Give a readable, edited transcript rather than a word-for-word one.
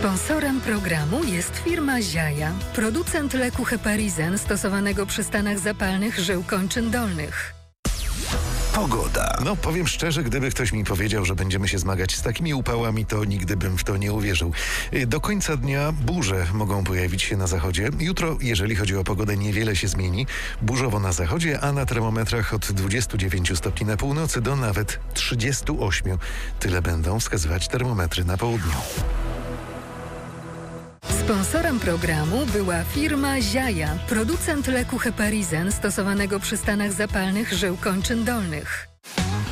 Sponsorem programu jest firma Ziaja, producent leku Heparizen stosowanego przy stanach zapalnych żył kończyn dolnych. Pogoda. No, powiem szczerze, gdyby ktoś mi powiedział, że będziemy się zmagać z takimi upałami, to nigdy bym w to nie uwierzył. Do końca dnia burze mogą pojawić się na zachodzie. Jutro, jeżeli chodzi o pogodę, niewiele się zmieni. Burzowo na zachodzie, a na termometrach od 29 stopni na północy do nawet 38. Tyle będą wskazywać termometry na południu. Sponsorem programu była firma Ziaja, producent leku Heparizen stosowanego przy stanach zapalnych żył kończyn dolnych.